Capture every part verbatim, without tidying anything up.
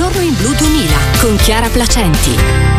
giorno in Blu duemila con Chiara Placenti.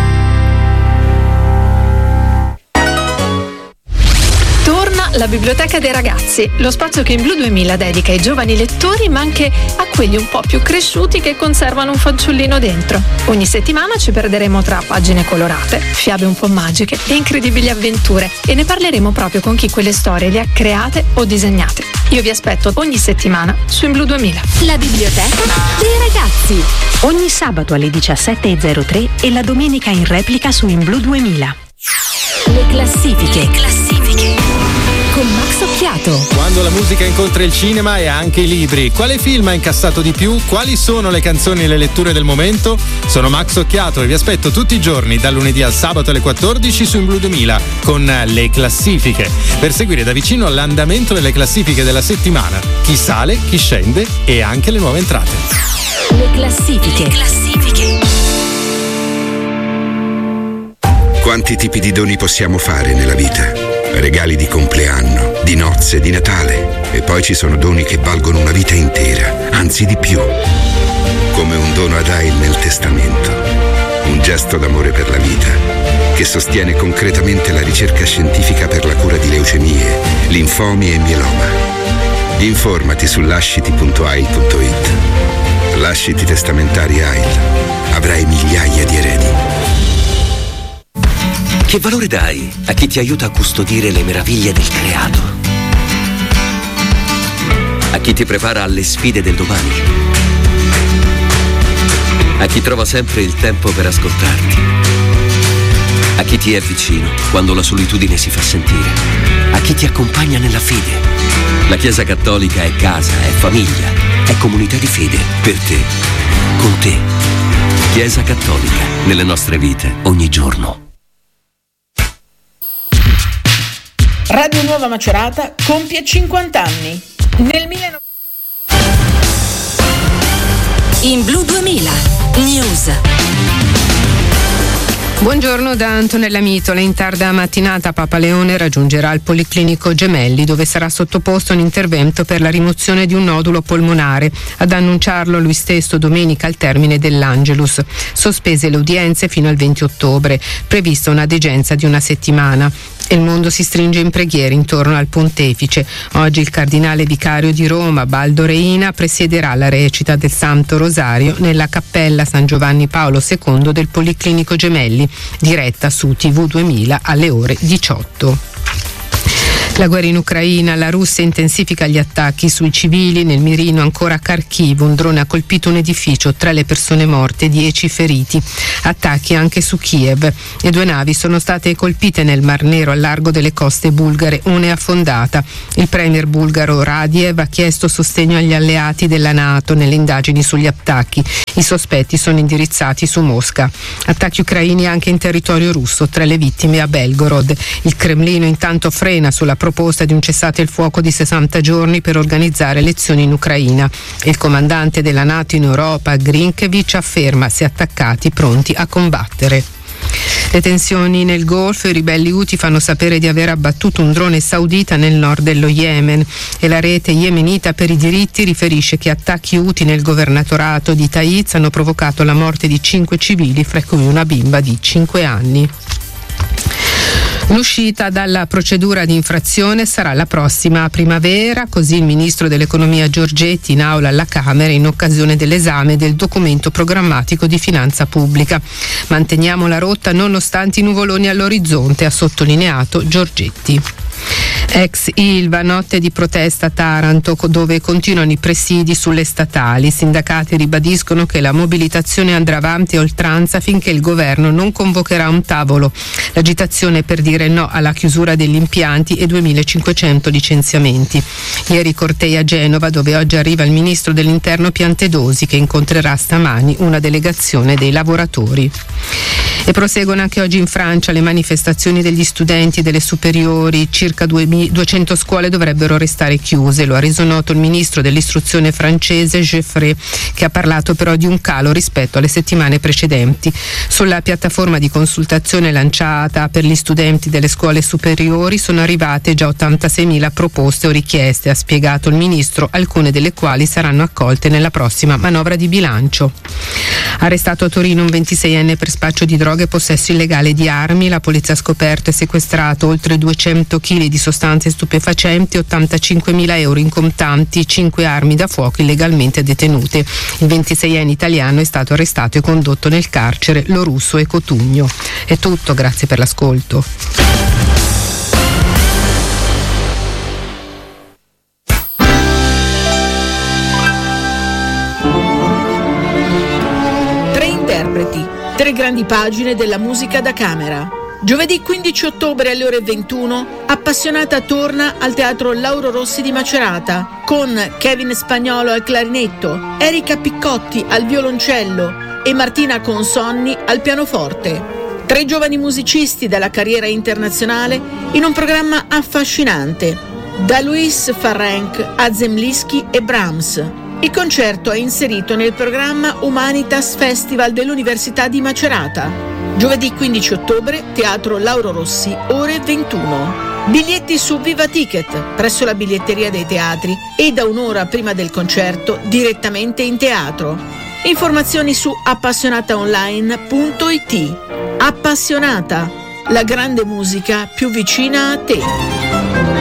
Torna la Biblioteca dei Ragazzi, lo spazio che in Blu duemila dedica ai giovani lettori ma anche a quelli un po' più cresciuti che conservano un fanciullino dentro. Ogni settimana ci perderemo tra pagine colorate, fiabe un po' magiche e incredibili avventure e ne parleremo proprio con chi quelle storie le ha create o disegnate. Io vi aspetto ogni settimana su in Blu duemila. La Biblioteca dei Ragazzi. Ogni sabato alle diciassette e zero tre e la domenica in replica su in Blu duemila. Le classifiche. Le classifiche. Con Max Occhiato. Quando la musica incontra il cinema e anche i libri, quale film ha incassato di più? Quali sono le canzoni e le letture del momento? Sono Max Occhiato e vi aspetto tutti i giorni dal lunedì al sabato alle quattordici su in Blu duemila con le classifiche, per seguire da vicino l'andamento delle classifiche della settimana, chi sale, chi scende e anche le nuove entrate. Le classifiche. Le classifiche. Quanti tipi di doni possiamo fare nella vita? Regali di compleanno, di nozze, di Natale. E poi ci sono doni che valgono una vita intera, anzi di più. Come un dono ad Ail nel testamento. Un gesto d'amore per la vita, che sostiene concretamente la ricerca scientifica per la cura di leucemie, linfomi e mieloma. Informati su lasciti punto ail punto it. Lasciti testamentari Ail. Avrai migliaia di eredi. Che valore dai a chi ti aiuta a custodire le meraviglie del creato? A chi ti prepara alle sfide del domani? A chi trova sempre il tempo per ascoltarti? A chi ti è vicino quando la solitudine si fa sentire? A chi ti accompagna nella fede? La Chiesa Cattolica è casa, è famiglia, è comunità di fede per te, con te. Chiesa Cattolica, nelle nostre vite, ogni giorno. Radio Nuova Macerata compie cinquanta anni. Nel millenovecento In Blu duemila News. Buongiorno da Antonella Mitola. In tarda mattinata Papa Leone raggiungerà il Policlinico Gemelli, dove sarà sottoposto a un intervento per la rimozione di un nodulo polmonare. Ad annunciarlo lui stesso domenica al termine dell'Angelus. Sospese le udienze fino al venti ottobre, prevista una degenza di una settimana. E il mondo si stringe in preghiera intorno al pontefice. Oggi il cardinale vicario di Roma, Baldo Reina, presiederà la recita del Santo Rosario nella cappella San Giovanni Paolo secondo del Policlinico Gemelli, diretta su T V duemila alle ore diciotto. La guerra in Ucraina, la Russia intensifica gli attacchi sui civili. Nel mirino ancora a Kharkiv un drone ha colpito un edificio, tre le persone morte, dieci feriti. Attacchi anche su Kiev e due navi sono state colpite nel Mar Nero al largo delle coste bulgare, una è affondata. Il premier bulgaro Radiev ha chiesto sostegno agli alleati della NATO nelle indagini sugli attacchi. I sospetti sono indirizzati su Mosca. Attacchi ucraini anche in territorio russo, tre le vittime a Belgorod. Il Cremlino intanto frena sulla proposta di un cessate il fuoco di sessanta giorni per organizzare elezioni in Ucraina. Il comandante della NATO in Europa, Grinkevic, afferma: se attaccati pronti a combattere. Le tensioni nel Golfo, i ribelli Houthi fanno sapere di aver abbattuto un drone saudita nel nord dello Yemen e la rete yemenita per i diritti riferisce che attacchi Houthi nel governatorato di Taiz hanno provocato la morte di cinque civili, fra cui una bimba di cinque anni. L'uscita dalla procedura di infrazione sarà la prossima primavera, così il ministro dell'economia Giorgetti in aula alla Camera in occasione dell'esame del documento programmatico di finanza pubblica. Manteniamo la rotta nonostante i nuvoloni all'orizzonte, ha sottolineato Giorgetti. Ex Ilva, notte di protesta a Taranto dove continuano i presidi sulle statali. I sindacati ribadiscono che la mobilitazione andrà avanti a oltranza finché il governo non convocherà un tavolo. L'agitazione per dire no alla chiusura degli impianti e duemilacinquecento licenziamenti. Ieri cortei a Genova dove oggi arriva il ministro dell'interno Piantedosi che incontrerà stamani una delegazione dei lavoratori. E proseguono anche oggi in Francia le manifestazioni degli studenti delle superiori. Circa duecento scuole dovrebbero restare chiuse, lo ha reso noto il ministro dell'istruzione francese Geoffrey, che ha parlato però di un calo rispetto alle settimane precedenti. Sulla piattaforma di consultazione lanciata per gli studenti delle scuole superiori sono arrivate già ottantaseimila proposte o richieste, ha spiegato il ministro, alcune delle quali saranno accolte nella prossima manovra di bilancio. Arrestato a Torino un ventiseienne per spaccio di droga e possesso illegale di armi. La polizia ha scoperto e sequestrato oltre duecento chili di sostanze stupefacenti, ottantacinquemila euro in contanti, cinque armi da fuoco illegalmente detenute. Il ventiseienne italiano è stato arrestato e condotto nel carcere Lorusso e Cotugno. È tutto, grazie per l'ascolto. Tre interpreti, tre grandi pagine della musica da camera. Giovedì quindici ottobre alle ore ventuno, Appassionata torna al Teatro Lauro Rossi di Macerata con Kevin Spagnolo al clarinetto, Erika Piccotti al violoncello e Martina Consonni al pianoforte. Tre giovani musicisti dalla carriera internazionale in un programma affascinante, da Luis Farrenc a Zemlinsky e Brahms. Il concerto è inserito nel programma Humanitas Festival dell'Università di Macerata. Giovedì quindici ottobre, Teatro Lauro Rossi, ore ventuno. Biglietti su Viva Ticket, presso la biglietteria dei teatri e da un'ora prima del concerto direttamente in teatro. Informazioni su appassionataonline punto it. Appassionata, la grande musica più vicina a te.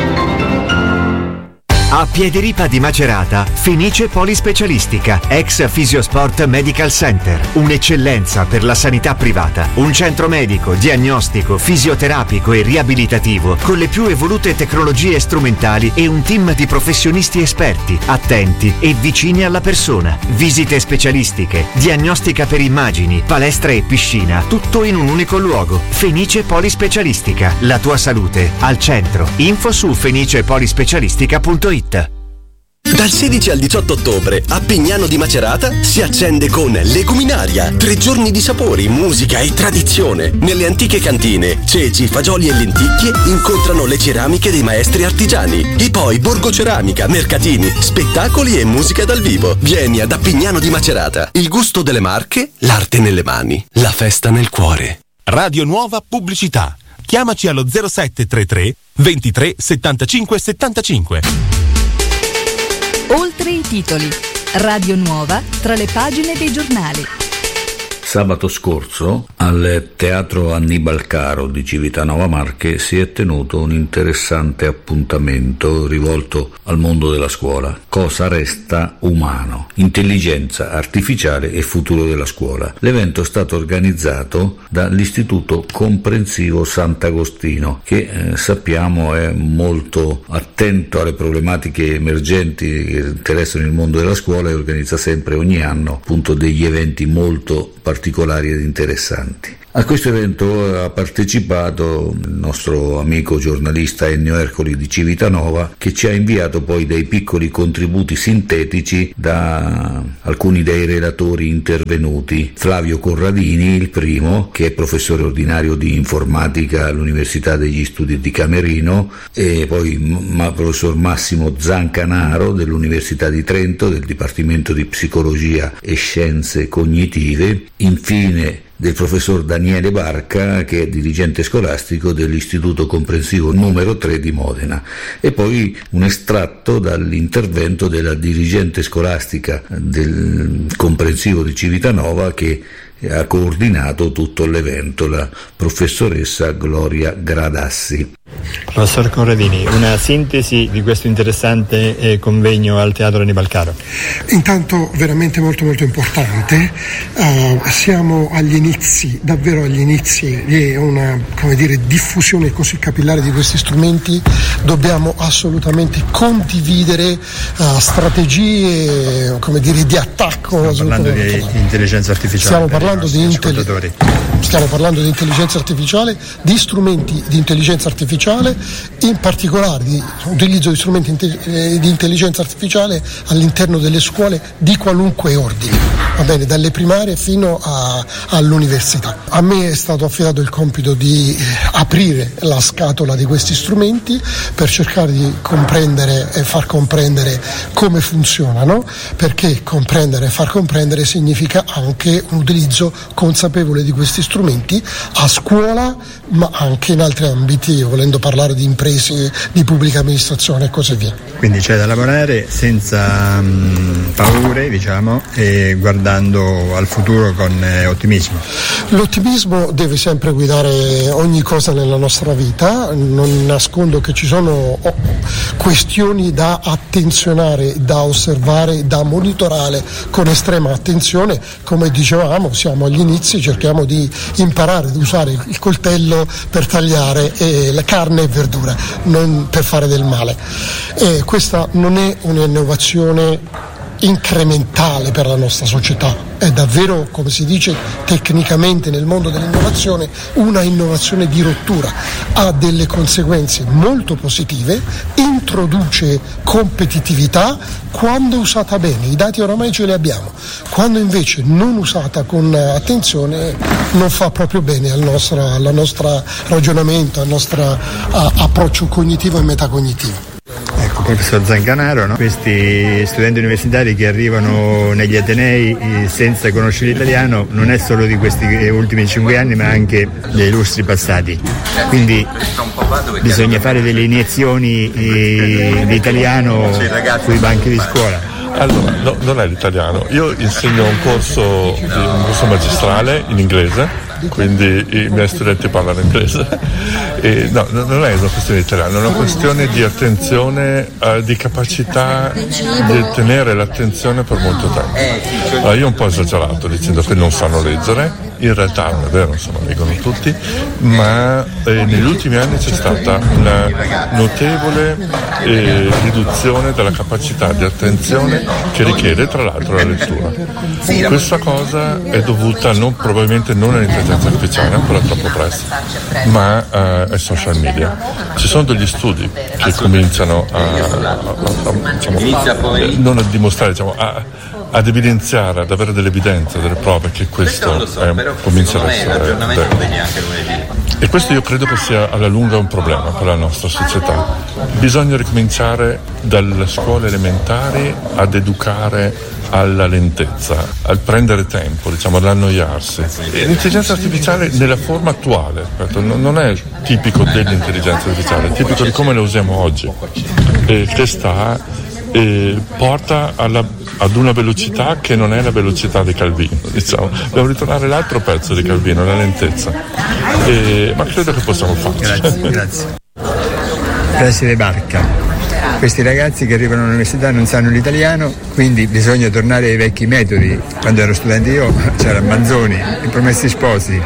A Piediripa di Macerata, Fenice Polispecialistica, ex Fisiosport Medical Center. Un'eccellenza per la sanità privata. Un centro medico, diagnostico, fisioterapico e riabilitativo con le più evolute tecnologie strumentali e un team di professionisti esperti, attenti e vicini alla persona. Visite specialistiche, diagnostica per immagini, palestra e piscina, tutto in un unico luogo. Fenice Polispecialistica, la tua salute al centro. Info su fenicepolispecialistica punto it. Dal sedici al diciotto ottobre a Pignano di Macerata si accende con Leguminaria. Tre giorni di sapori, musica e tradizione. Nelle antiche cantine, ceci, fagioli e lenticchie incontrano le ceramiche dei maestri artigiani. E poi Borgo Ceramica, mercatini, spettacoli e musica dal vivo. Vieni ad Appignano di Macerata. Il gusto delle Marche, l'arte nelle mani, la festa nel cuore. Radio Nuova Pubblicità. Chiamaci allo zero sette tre tre ventitré settantacinque settantacinque. Oltre i titoli. Radio Nuova tra le pagine dei giornali. Sabato scorso al Teatro Annibal Caro di Civitanova Marche si è tenuto un interessante appuntamento rivolto al mondo della scuola. Cosa resta umano? Intelligenza artificiale e futuro della scuola. L'evento è stato organizzato dall'Istituto Comprensivo Sant'Agostino, che eh, sappiamo è molto attento alle problematiche emergenti che interessano il mondo della scuola e organizza sempre ogni anno appunto degli eventi molto particolari ed interessanti. A questo evento ha partecipato il nostro amico giornalista Ennio Ercoli di Civitanova, che ci ha inviato poi dei piccoli contributi sintetici da alcuni dei relatori intervenuti. Flavio Corradini, il primo, che è professore ordinario di informatica all'Università degli Studi di Camerino, e poi ma, professor Massimo Zancanaro dell'Università di Trento, del Dipartimento di Psicologia e Scienze Cognitive, infine del professor Daniele Barca, che è dirigente scolastico dell'Istituto Comprensivo numero tre di Modena, e poi un estratto dall'intervento della dirigente scolastica del Comprensivo di Civitanova, che ha coordinato tutto l'evento, la professoressa Gloria Gradassi. Professor Corradini, una sintesi di questo interessante eh, convegno al Teatro Annibal Caro. Intanto veramente molto molto importante, uh, siamo agli inizi, davvero agli inizi di una, come dire, diffusione così capillare di questi strumenti. Dobbiamo assolutamente condividere uh, strategie, come dire, di attacco. Stiamo parlando di intelligenza artificiale. Stiamo parlando di, intelli- stiamo parlando di intelligenza artificiale, di strumenti di intelligenza artificiale, in particolare di utilizzo di strumenti di intelligenza artificiale all'interno delle scuole di qualunque ordine, va bene, dalle primarie fino a, all'università. A me è stato affidato il compito di aprire la scatola di questi strumenti per cercare di comprendere e far comprendere come funzionano, perché comprendere e far comprendere significa anche un utilizzo consapevole di questi strumenti a scuola, ma anche in altri ambiti, volendo parlare di imprese, di pubblica amministrazione e così via. Quindi c'è da lavorare senza um, paure, diciamo, e guardare guardando al futuro con eh, ottimismo. L'ottimismo deve sempre guidare ogni cosa nella nostra vita, non nascondo che ci sono questioni da attenzionare, da osservare, da monitorare con estrema attenzione. Come dicevamo, siamo agli inizi, cerchiamo di imparare ad usare il coltello per tagliare eh, la carne e verdura, non per fare del male. E questa non è un'innovazione incrementale per la nostra società, è davvero, come si dice tecnicamente nel mondo dell'innovazione, una innovazione di rottura, ha delle conseguenze molto positive, introduce competitività quando usata bene, i dati oramai ce li abbiamo, quando invece non usata con attenzione non fa proprio bene al nostro, al nostro ragionamento, al nostro a, approccio cognitivo e metacognitivo. Ecco, professor Zancanaro, no? Questi studenti universitari che arrivano negli atenei senza conoscere l'italiano non è solo di questi ultimi cinque anni ma anche dei lustri passati, quindi bisogna fare delle iniezioni eh, di italiano sui banchi di scuola. Allora, no, non è l'italiano, io insegno un corso, un corso magistrale in inglese, quindi i miei studenti parlano inglese e no, non è una questione di italiano, è una questione di attenzione, eh, di capacità di tenere l'attenzione per molto tempo. Allora, io ho un po' esagerato dicendo che non sanno leggere, in realtà non è vero, insomma, leggono tutti, ma eh, negli ultimi anni c'è stata una notevole eh, riduzione della capacità di attenzione che richiede tra l'altro la lettura. Questa cosa è dovuta non, probabilmente non all'intelligenza artificiale, ancora troppo presto, ma uh, ai social media. Ci sono degli studi che cominciano a, a, a, a diciamo, non a dimostrare, diciamo, a, ad evidenziare, ad avere delle evidenze, delle prove che questo è, comincia ad essere vero. E questo io credo che sia alla lunga un problema per la nostra società. Bisogna ricominciare dalle scuole elementari ad educare alla lentezza, al prendere tempo, diciamo, ad annoiarsi. E l'intelligenza artificiale nella forma attuale, ripeto, non è tipico dell'intelligenza artificiale, è tipico di come la usiamo oggi, e che sta e porta alla, ad una velocità che non è la velocità di Calvino, diciamo. Devo ritornare all'altro pezzo di Calvino, la lentezza. E, ma credo che possiamo farci. Grazie, grazie. Preside Barca. Questi ragazzi che arrivano all'università non sanno l'italiano, quindi bisogna tornare ai vecchi metodi. Quando ero studente io c'era Manzoni, I Promessi Sposi,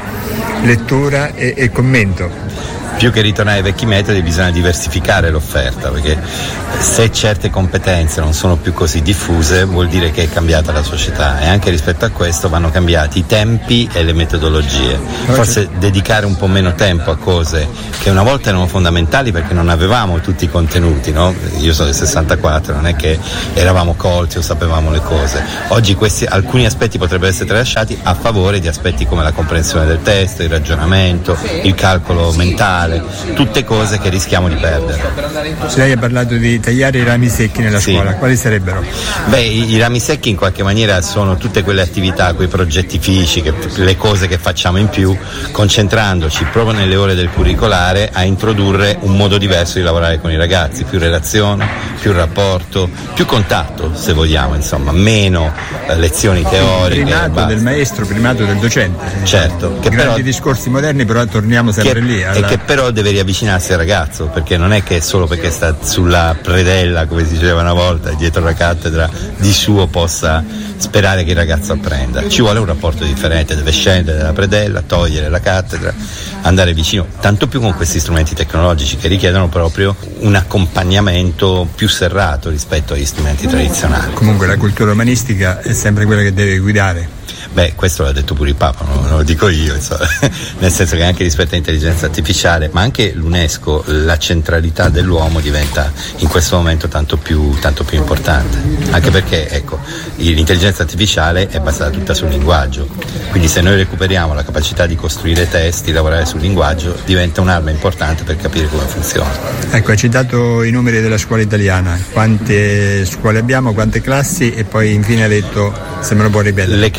lettura e, e commento. Più che ritornare ai vecchi metodi bisogna diversificare l'offerta, perché se certe competenze non sono più così diffuse vuol dire che è cambiata la società, e anche rispetto a questo vanno cambiati i tempi e le metodologie. Forse dedicare un po' meno tempo a cose che una volta erano fondamentali perché non avevamo tutti i contenuti, no? Io sono del sessantaquattro, non è che eravamo colti o sapevamo le cose. Oggi questi alcuni aspetti potrebbero essere tralasciati a favore di aspetti come la comprensione del testo, il ragionamento, il calcolo mentale, tutte cose che rischiamo di perdere. Lei ha parlato di tagliare i rami secchi nella sì. scuola, quali sarebbero? Beh, i, i rami secchi in qualche maniera sono tutte quelle attività, quei progettifici, che, le cose che facciamo in più, concentrandoci proprio nelle ore del curricolare a introdurre un modo diverso di lavorare con i ragazzi, più relazione, più rapporto, più contatto, se vogliamo, insomma, meno eh, lezioni teoriche. Primato basta. Del maestro, primato del docente. Certo. Che grandi però, discorsi moderni, però torniamo sempre che, lì. Alla... E che però deve riavvicinarsi al ragazzo, perché non è che solo perché sta sulla predella, come si diceva una volta, dietro la cattedra, di suo possa sperare che il ragazzo apprenda. Ci vuole un rapporto differente, deve scendere dalla predella, togliere la cattedra, andare vicino, tanto più con questi strumenti tecnologici che richiedono proprio un accompagnamento più serrato rispetto agli strumenti tradizionali. Comunque la cultura umanistica è sempre quella che deve guidare. Beh, questo l'ha detto pure il Papa, non lo dico io, insomma. Nel senso che anche rispetto all'intelligenza artificiale, ma anche l'UNESCO, la centralità dell'uomo diventa in questo momento tanto più, tanto più importante, anche perché, ecco, l'intelligenza artificiale è basata tutta sul linguaggio, quindi se noi recuperiamo la capacità di costruire testi, lavorare sul linguaggio, diventa un'arma importante per capire come funziona. Ecco, hai citato i numeri della scuola italiana, quante scuole abbiamo, quante classi, e poi infine hai detto, se me lo può ripetere. Le classi non le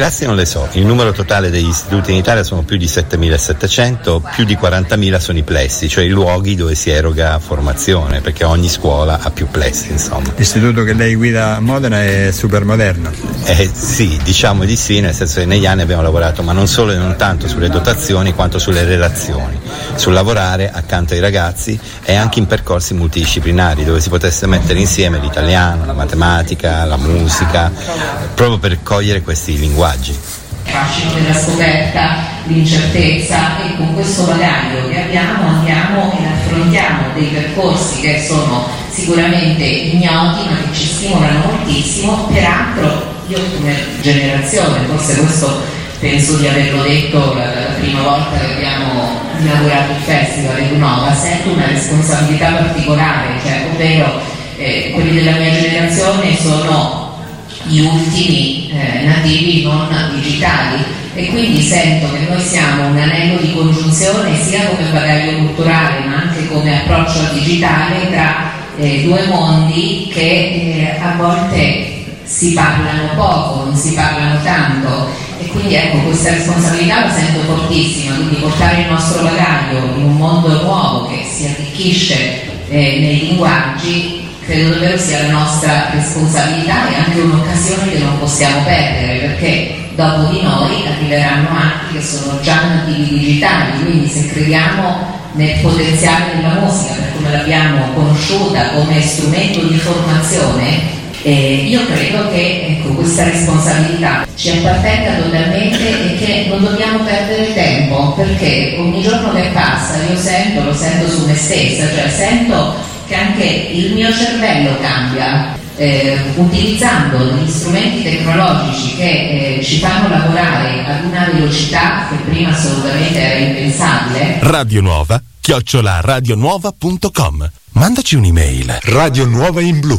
le so. Il numero totale degli istituti in Italia sono più di settemilasettecento, più di quarantamila sono i plessi, cioè i luoghi dove si eroga formazione, perché ogni scuola ha più plessi, insomma. L'istituto che lei guida a Modena è super moderno? Eh sì, diciamo di sì, nel senso che negli anni abbiamo lavorato, ma non solo e non tanto sulle dotazioni quanto sulle relazioni, sul lavorare accanto ai ragazzi e anche in percorsi multidisciplinari dove si potesse mettere insieme l'italiano, la matematica, la musica, proprio per cogliere questi linguaggi. Fascino della scoperta, l'incertezza, e con questo bagaglio che abbiamo andiamo e affrontiamo dei percorsi che sono sicuramente ignoti ma che ci stimolano moltissimo. Peraltro io come generazione, forse questo penso di averlo detto la, la prima volta che abbiamo inaugurato il festival di Nova, sento una responsabilità particolare, cioè, ovvero eh, quelli della mia generazione sono gli ultimi eh, nativi non digitali, e quindi sento che noi siamo un anello di congiunzione sia come bagaglio culturale ma anche come approccio al digitale tra eh, due mondi che eh, a volte si parlano poco, non si parlano tanto, e quindi ecco, questa responsabilità la sento fortissima, quindi portare il nostro bagaglio in un mondo nuovo che si arricchisce eh, nei linguaggi credo davvero sia la nostra responsabilità e anche un'occasione che non possiamo perdere, perché dopo di noi arriveranno altri che sono già nativi digitali, quindi se crediamo nel potenziale della musica per come l'abbiamo conosciuta come strumento di formazione, eh, io credo che ecco, questa responsabilità ci appartenga totalmente e che non dobbiamo perdere tempo, perché ogni giorno che passa io sento, lo sento su me stessa, cioè sento che anche il mio cervello cambia, eh, utilizzando degli strumenti tecnologici che eh, ci fanno lavorare ad una velocità che prima assolutamente era impensabile. Radio Nuova, chiocciola radionuova punto com. Mandaci un'email. Radio Nuova in Blu.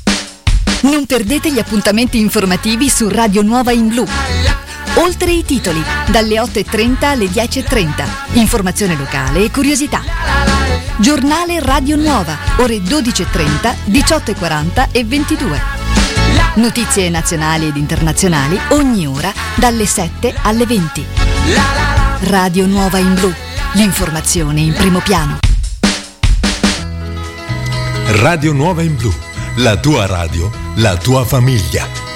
Non perdete gli appuntamenti informativi su Radio Nuova in Blu. Oltre i titoli, dalle otto e trenta alle dieci e trenta. Informazione locale e curiosità. Giornale Radio Nuova, ore dodici e trenta, diciotto e quaranta e ventidue. Notizie nazionali ed internazionali ogni ora dalle sette alle venti. Radio Nuova in Blu, l'informazione in primo piano. Radio Nuova in Blu, la tua radio, la tua famiglia.